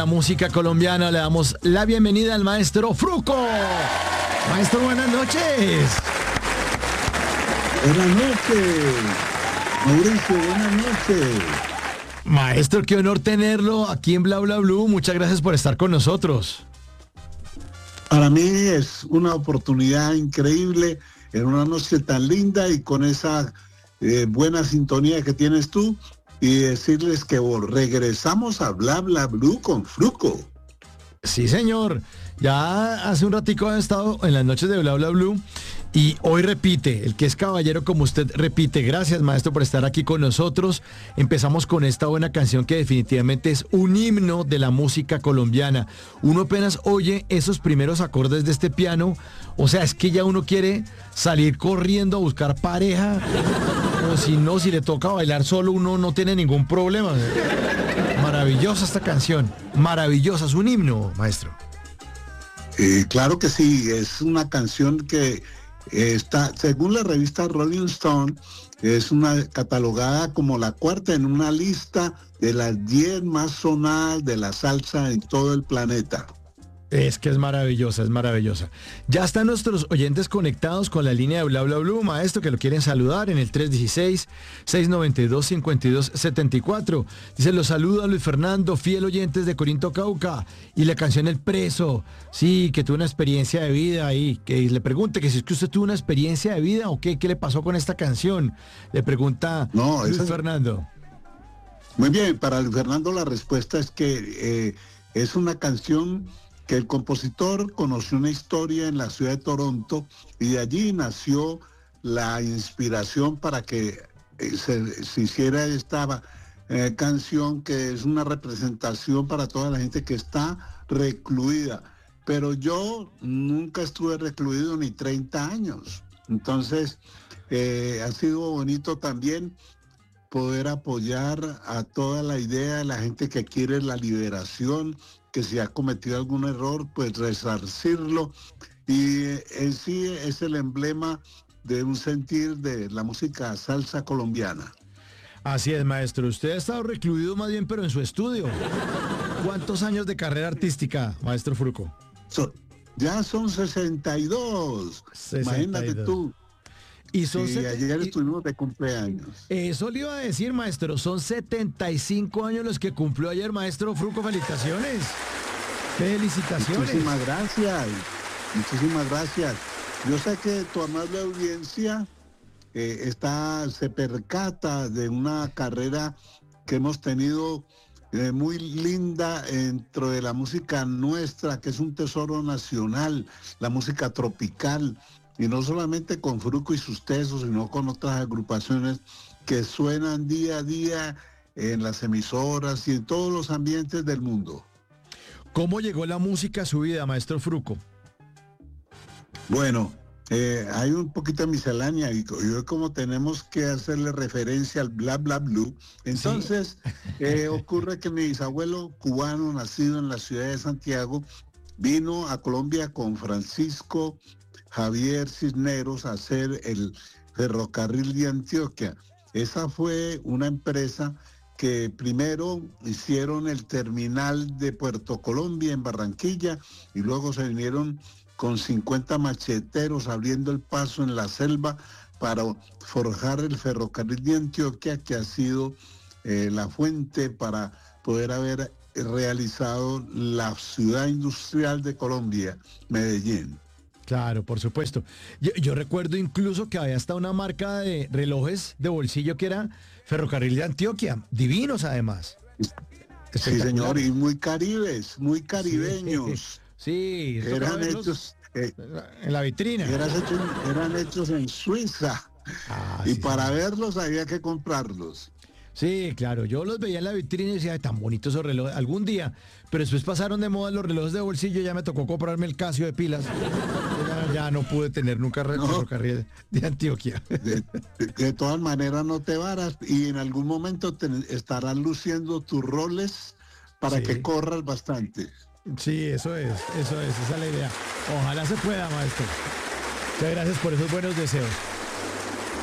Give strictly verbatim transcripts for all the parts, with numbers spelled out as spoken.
la música colombiana. Le damos la bienvenida al maestro Fruco. Maestro, buenas noches. Buenas noches, Mauricio, buenas noches. Maestro, qué honor tenerlo aquí en Bla Bla Blue. Muchas gracias por estar con nosotros. Para mí es una oportunidad increíble en una noche tan linda y con esa eh, buena sintonía que tienes tú, y decirles que oh, regresamos a Bla Bla Blue con Fruco. Sí, señor. Ya hace un ratico han estado en las noches de Bla Bla Blue y hoy repite, el que es caballero como usted repite. Gracias, maestro, por estar aquí con nosotros. Empezamos con esta buena canción que definitivamente es un himno de la música colombiana. Uno apenas oye esos primeros acordes de este piano, o sea, es que ya uno quiere salir corriendo a buscar pareja, o si no, si le toca bailar solo, uno no tiene ningún problema. Maravillosa esta canción, maravillosa, es un himno, maestro. Eh, claro que sí, es una canción que eh, está, según la revista Rolling Stone, es una catalogada como la cuarta en una lista de las diez más sonadas de la salsa en todo el planeta. Es que es maravillosa, es maravillosa. Ya están nuestros oyentes conectados con la línea de Bla Bla Blue, maestro, que lo quieren saludar en el tres uno seis, seis nueve dos, cinco dos siete cuatro. Dice, los saluda Luis Fernando, fiel oyentes de Corinto, Cauca. Y la canción El Preso, sí, que tuvo una experiencia de vida ahí. Que le pregunte que si es que usted tuvo una experiencia de vida o qué, qué le pasó con esta canción. Le pregunta no, Luis esa... Fernando. Muy bien, para Luis Fernando la respuesta es que eh, es una canción que el compositor conoció una historia en la ciudad de Toronto y de allí nació la inspiración para que eh, se, se hiciera esta eh, canción, que es una representación para toda la gente que está recluida. Pero yo nunca estuve recluido ni treinta años. Entonces, eh, ha sido bonito también poder apoyar a toda la idea de la gente que quiere la liberación, que si ha cometido algún error, pues resarcirlo. Y en sí es el emblema de un sentir de la música salsa colombiana. Así es, maestro. Usted ha estado recluido más bien, pero en su estudio. ¿Cuántos años de carrera artística, maestro Fruco? So, ya son sesenta y dos. sesenta y dos. Imagínate tú. Y son sí, sete... ayer estuvimos de cumpleaños. Eso le iba a decir, maestro. Son setenta y cinco años los que cumplió ayer, maestro Fruco. Felicitaciones. Felicitaciones. Muchísimas gracias. Muchísimas gracias. Yo sé que tu amable audiencia eh, está, se percata de una carrera que hemos tenido eh, muy linda dentro de la música nuestra, que es un tesoro nacional, la música tropical. Y no solamente con Fruco y sus tesos, sino con otras agrupaciones que suenan día a día en las emisoras y en todos los ambientes del mundo. ¿Cómo llegó la música a su vida, maestro Fruco? Bueno, eh, hay un poquito de miscelánea y yo como tenemos que hacerle referencia al Bla Bla Blue, entonces sí. eh, ocurre que mi bisabuelo cubano, nacido en la ciudad de Santiago, vino a Colombia con Francisco Javier Cisneros a hacer el ferrocarril de Antioquia. Esa fue una empresa que primero hicieron el terminal de Puerto Colombia en Barranquilla y luego se vinieron con cincuenta macheteros abriendo el paso en la selva para forjar el ferrocarril de Antioquia, que ha sido eh, la fuente para poder haber realizado la ciudad industrial de Colombia, Medellín. Claro, por supuesto. Yo, yo recuerdo incluso que había hasta una marca de relojes de bolsillo que era Ferrocarril de Antioquia, divinos además. Sí, señor, y muy caribes, muy caribeños. Sí, sí, eran hechos eh, en la vitrina. Eran hechos, eran hechos en Suiza. Ah, y sí, para sí. verlos había que comprarlos. Sí, claro, yo los veía en la vitrina y decía, tan bonitos esos relojes, algún día, pero después pasaron de moda los relojes de bolsillo, ya me tocó comprarme el Casio de pilas, ya, ya no pude tener nunca no. ferrocarril de Antioquia. De, de, de todas maneras no te varas y en algún momento te estarás luciendo tus roles para sí. que corras bastante. Sí, eso es, eso es, esa es la idea. Ojalá se pueda, maestro. Muchas gracias por esos buenos deseos.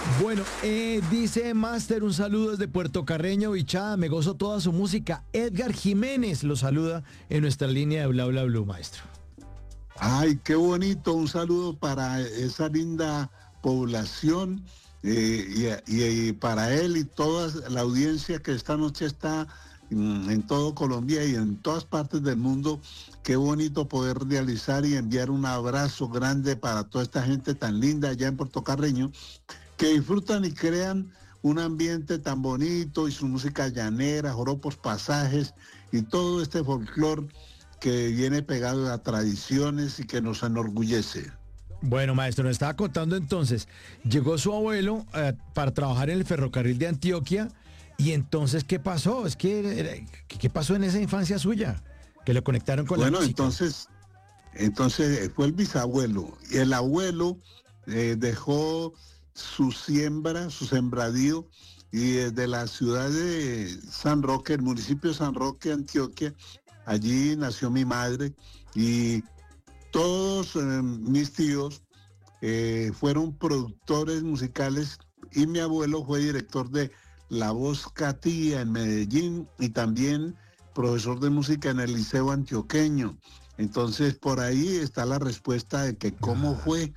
Bueno, eh, dice Master, un saludo desde Puerto Carreño, Bichada, me gozo toda su música. Edgar Jiménez lo saluda en nuestra línea de Bla Bla Blue, maestro. Ay, qué bonito, un saludo para esa linda población eh, y, y, y para él y toda la audiencia que esta noche está mm, en todo Colombia y en todas partes del mundo. Qué bonito poder realizar y enviar un abrazo grande para toda esta gente tan linda allá en Puerto Carreño, que disfrutan y crean un ambiente tan bonito y su música llanera, joropos, pasajes y todo este folclore que viene pegado a tradiciones y que nos enorgullece. Bueno, maestro, nos estaba contando entonces, llegó su abuelo eh, para trabajar en el ferrocarril de Antioquia y entonces, ¿qué pasó? Es que, ¿qué pasó en esa infancia suya? Que lo conectaron con bueno, la música. Bueno, entonces, entonces fue el bisabuelo y el abuelo eh, dejó su siembra, su sembradío, y desde la ciudad de San Roque, el municipio de San Roque, Antioquia, allí nació mi madre y todos eh, mis tíos eh, fueron productores musicales y mi abuelo fue director de La Voz Catía en Medellín y también profesor de música en el Liceo Antioqueño. Entonces por ahí está la respuesta de que cómo fue,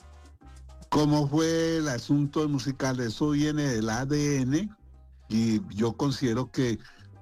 cómo fue el asunto musical. Eso viene del A D N y yo considero que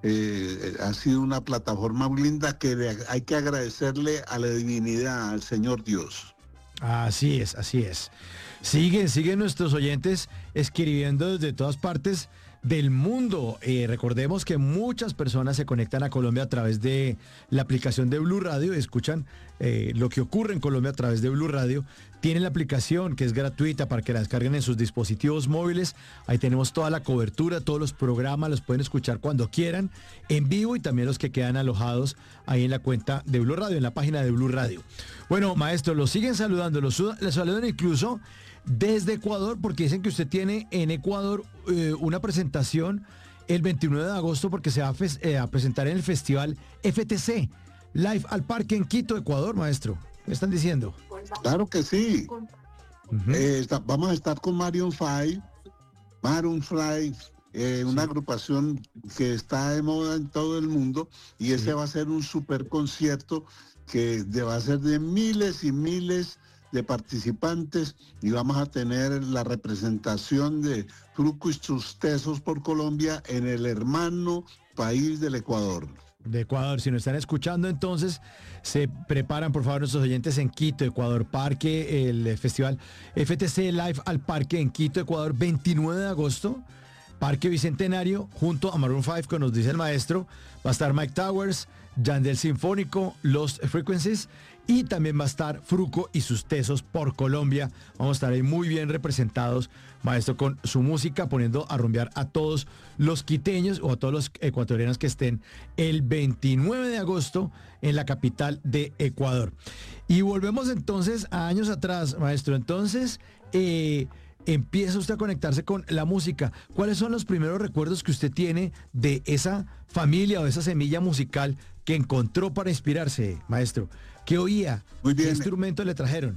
Eh, ha sido una plataforma muy linda que hay que agradecerle a la divinidad, al Señor Dios. Así es, así es. Siguen, siguen nuestros oyentes escribiendo desde todas partes del mundo. Eh, recordemos que muchas personas se conectan a Colombia a través de la aplicación de Blue Radio y escuchan eh, lo que ocurre en Colombia a través de Blue Radio. Tienen la aplicación que es gratuita para que la descarguen en sus dispositivos móviles. Ahí tenemos toda la cobertura, todos los programas, los pueden escuchar cuando quieran, en vivo y también los que quedan alojados ahí en la cuenta de Blue Radio, en la página de Blue Radio. Bueno, maestro, los siguen saludando, los, los saludan incluso desde Ecuador, porque dicen que usted tiene en Ecuador eh, una presentación el veintinueve de agosto, porque se va a, eh, a presentar en el festival F T C, Live al Parque en Quito, Ecuador, maestro. ¿Me están diciendo? Claro que sí. Uh-huh. eh, está, vamos a estar con Maroon cinco, Maroon cinco, eh, una sí. agrupación que está de moda en todo el mundo, y ese sí. va a ser un super concierto que va a ser de miles y miles de participantes, y vamos a tener la representación de Fruco y sus Tesos por Colombia en el hermano país del Ecuador. De Ecuador, si nos están escuchando, entonces se preparan, por favor, nuestros oyentes en Quito, Ecuador, Parque, el festival F T C Live al Parque en Quito, Ecuador, veintinueve de agosto, Parque Bicentenario, junto a Maroon cinco, que nos dice el maestro, va a estar Mike Towers, Yandel Sinfónico, Lost Frequencies, y también va a estar Fruco y sus Tesos por Colombia. Vamos a estar ahí muy bien representados, maestro, con su música, poniendo a rumbear a todos los quiteños o a todos los ecuatorianos que estén el veintinueve de agosto en la capital de Ecuador. Y volvemos entonces a años atrás, maestro. Entonces, eh, empieza usted a conectarse con la música. ¿Cuáles son los primeros recuerdos que usted tiene de esa familia o de esa semilla musical que encontró para inspirarse, maestro? ¿Qué oía? Muy bien. ¿Qué instrumento le trajeron?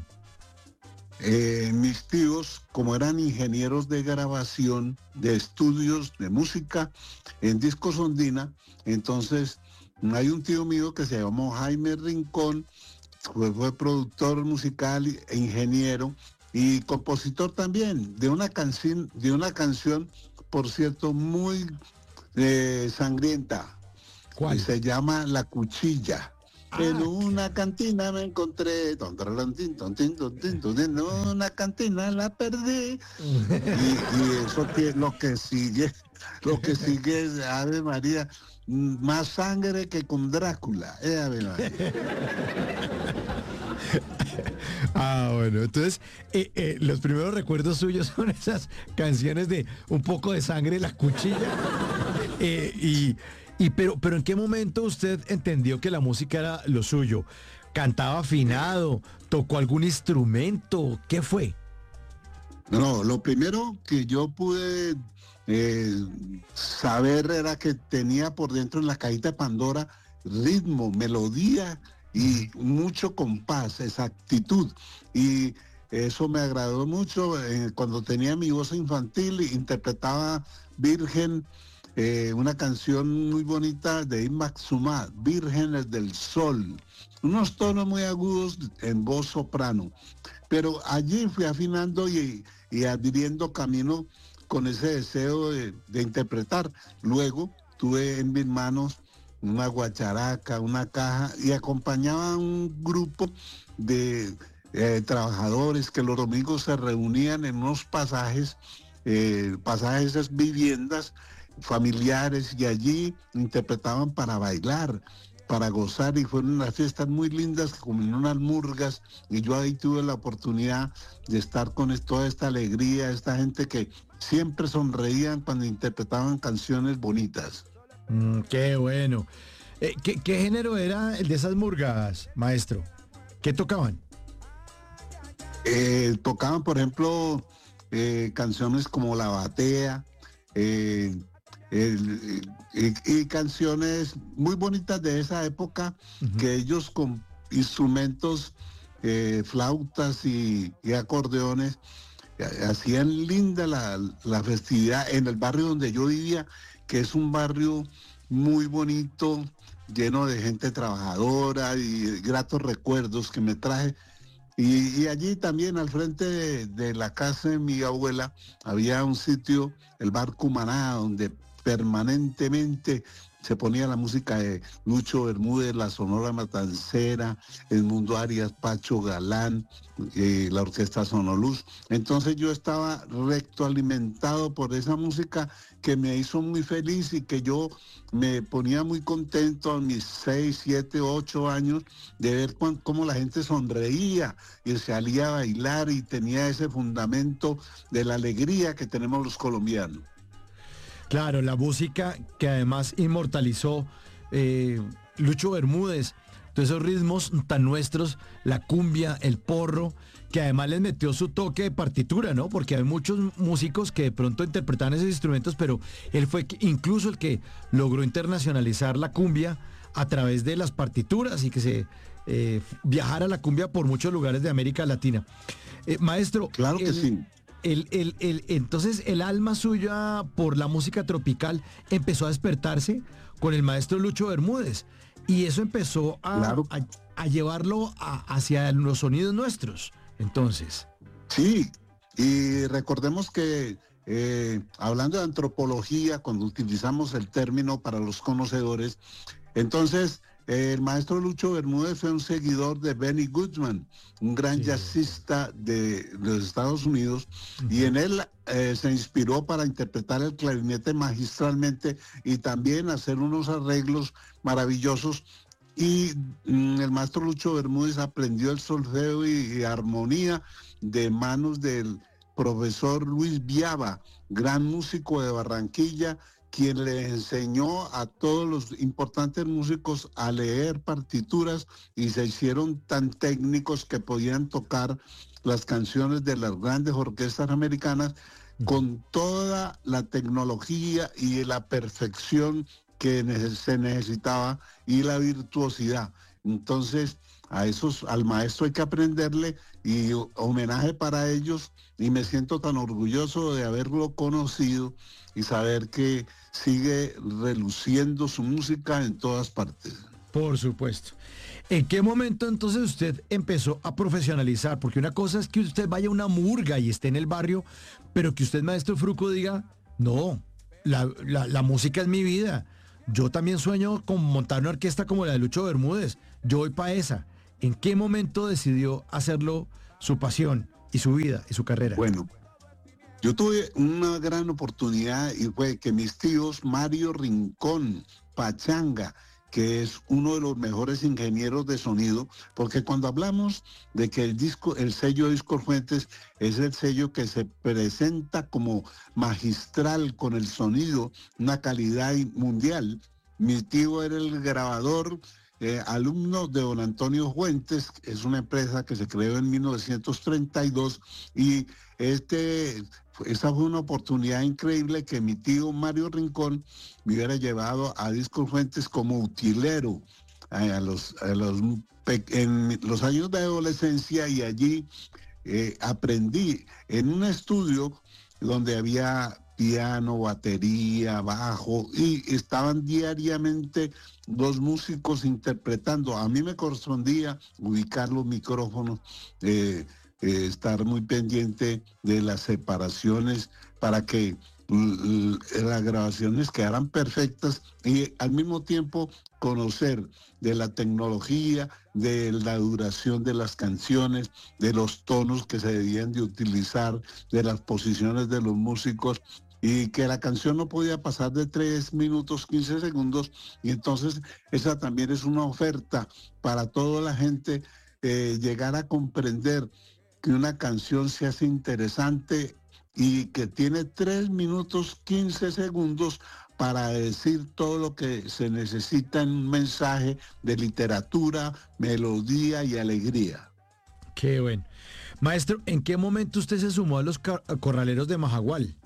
Eh, mis tíos, como eran ingenieros de grabación, de estudios de música en Discos Ondina, entonces hay un tío mío que se llamó Jaime Rincón, fue, fue productor musical e ingeniero y compositor también de una canción, de una canción, por cierto, muy eh, sangrienta. ¿Cuál? Se llama La Cuchilla. Ah, en una cantina me encontré, en una cantina la perdí. y, y eso que lo que sigue, lo que sigue es Ave María, más sangre que con Drácula, eh, Ave María. Ah, bueno, entonces eh, eh, los primeros recuerdos suyos son esas canciones de un poco de sangre, La Cuchilla. Eh, y, y pero, pero ¿en qué momento usted entendió que la música era lo suyo? ¿Cantaba afinado? ¿Tocó algún instrumento? ¿Qué fue? No, lo primero que yo pude eh, saber era que tenía por dentro en la cajita de Pandora ritmo, melodía y mucho compás, exactitud. Y eso me agradó mucho. Eh, cuando tenía mi voz infantil, interpretaba Virgen, eh, una canción muy bonita de Imak Sumá, Vírgenes del Sol, unos tonos muy agudos en voz soprano. Pero allí fui afinando y, y adhiriendo camino con ese deseo de, de interpretar. Luego tuve en mis manos una guacharaca, una caja, y acompañaba a un grupo de eh, trabajadores que los domingos se reunían en unos pasajes, eh, pasajes, esas viviendas familiares, y allí interpretaban para bailar, para gozar, y fueron unas fiestas muy lindas, como en unas murgas, y yo ahí tuve la oportunidad de estar con toda esta alegría, esta gente que siempre sonreían cuando interpretaban canciones bonitas. Mm, qué bueno. Eh, ¿qué, ¿Qué género era el de esas murgas, maestro? ¿Qué tocaban? Eh, tocaban, por ejemplo, eh, canciones como La Batea, eh, el, y, y canciones muy bonitas de esa época, uh-huh, que ellos con instrumentos, eh, flautas y, y acordeones, hacían linda la, la festividad en el barrio donde yo vivía, que es un barrio muy bonito, lleno de gente trabajadora y gratos recuerdos que me traje. Y, y allí también al frente de, de la casa de mi abuela había un sitio, el bar Cumaná, donde permanentemente se ponía la música de Lucho Bermúdez, la Sonora Matancera, Edmundo Arias, Pacho Galán, eh, la Orquesta Sonoluz. Entonces yo estaba recto alimentado por esa música que me hizo muy feliz y que yo me ponía muy contento a mis seis, siete, ocho años de ver cu- cómo la gente sonreía y salía a bailar y tenía ese fundamento de la alegría que tenemos los colombianos. Claro, la música que además inmortalizó eh, Lucho Bermúdez, todos esos ritmos tan nuestros, la cumbia, el porro, que además les metió su toque de partitura, ¿no? Porque hay muchos músicos que de pronto interpretaban esos instrumentos, pero él fue incluso el que logró internacionalizar la cumbia a través de las partituras y que se eh, viajara la cumbia por muchos lugares de América Latina. Eh, maestro, claro que el, sí. El, el, el, entonces el alma suya por la música tropical empezó a despertarse con el maestro Lucho Bermúdez y eso empezó a, claro. a, a llevarlo a, hacia los sonidos nuestros. Entonces. Sí, y recordemos que eh, hablando de antropología, cuando utilizamos el término para los conocedores, entonces eh, el maestro Lucho Bermúdez fue un seguidor de Benny Goodman, un gran sí. jazzista de, de los Estados Unidos, uh-huh. y en él eh, se inspiró para interpretar el clarinete magistralmente y también hacer unos arreglos maravillosos. Y mm, el maestro Lucho Bermúdez aprendió el solfeo y, y armonía de manos del profesor Luis Viaba, gran músico de Barranquilla, quien le enseñó a todos los importantes músicos a leer partituras y se hicieron tan técnicos que podían tocar las canciones de las grandes orquestas americanas con toda la tecnología y la perfección que se necesitaba y la virtuosidad. Entonces, a esos, al maestro hay que aprenderle y homenaje para ellos, y me siento tan orgulloso de haberlo conocido y saber que sigue reluciendo su música en todas partes. Por supuesto. ¿En qué momento entonces usted empezó a profesionalizar? Porque una cosa es que usted vaya a una murga y esté en el barrio, pero que usted, maestro Fruco, diga, no, la, la, la música es mi vida. Yo también sueño con montar una orquesta como la de Lucho Bermúdez. Yo voy para esa. ¿En qué momento decidió hacerlo su pasión y su vida y su carrera? Bueno, yo tuve una gran oportunidad y fue que mis tíos, Mario Rincón Pachanga, que es uno de los mejores ingenieros de sonido, porque cuando hablamos de que el disco, el sello Discos Fuentes es el sello que se presenta como magistral con el sonido, una calidad mundial, mi tío era el grabador, eh, alumno de don Antonio Fuentes, es una empresa que se creó en mil novecientos treinta y dos, y este... esa fue una oportunidad increíble que mi tío Mario Rincón me hubiera llevado a Discos Fuentes como utilero a los, a los, en los años de adolescencia, y allí eh, aprendí en un estudio donde había piano, batería, bajo, y estaban diariamente dos músicos interpretando. A mí me correspondía ubicar los micrófonos, eh, eh, estar muy pendiente de las separaciones para que las grabaciones quedaran perfectas y al mismo tiempo conocer de la tecnología, de la duración de las canciones, de los tonos que se debían de utilizar, de las posiciones de los músicos, y que la canción no podía pasar de tres minutos quince segundos, y entonces esa también es una oferta para toda la gente, eh, llegar a comprender que una canción se hace interesante y que tiene tres minutos quince segundos para decir todo lo que se necesita en un mensaje de literatura, melodía y alegría. Qué bueno. Maestro, ¿en qué momento usted se sumó a los Corraleros de Majagual?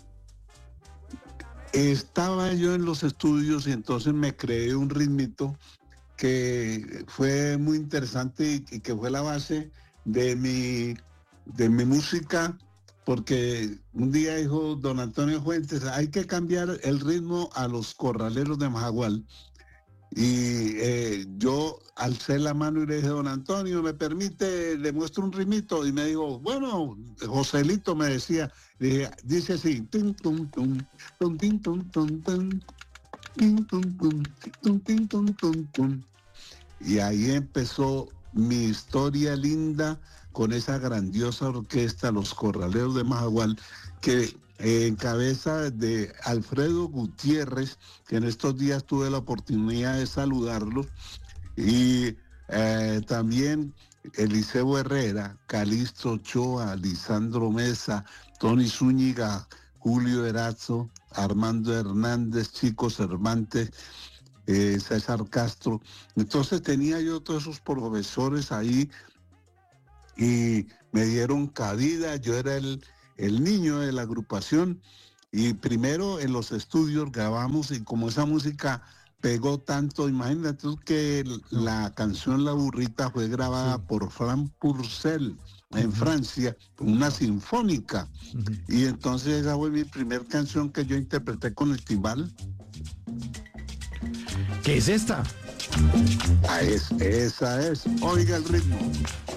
Estaba yo en los estudios y entonces me creé un ritmito que fue muy interesante y que fue la base de mi, de mi música, porque un día dijo don Antonio Fuentes, hay que cambiar el ritmo a los Corraleros de Majagual. Y eh, yo alcé la mano y le dije, don Antonio, ¿me permite? Le muestro un ritmito. Y me dijo, bueno, Joselito me decía, dije, dice así, tin, tum, tum, tum, tin, tum, tum, tum, tin, tum, tum, tum, tin, tum, tum, tum. Y ahí empezó mi historia linda con esa grandiosa orquesta, los Corraleros de Majagual, que en cabeza de Alfredo Gutiérrez, que en estos días tuve la oportunidad de saludarlo, y eh, también Eliseo Herrera, Calixto Ochoa, Lisandro Mesa, Tony Zúñiga, Julio Erazo, Armando Hernández, Chico Cervantes, eh, César Castro. Entonces tenía yo todos esos profesores ahí y me dieron cabida. Yo era el el niño de la agrupación, y primero en los estudios grabamos, y como esa música pegó tanto, imagínate que la canción La Burrita fue grabada sí. por Franck Purcell en uh-huh. Francia, una sinfónica, uh-huh. y entonces esa fue mi primer canción que yo interpreté con el timbal. ¿Qué es esta? Ah, es, esa es, oiga el ritmo.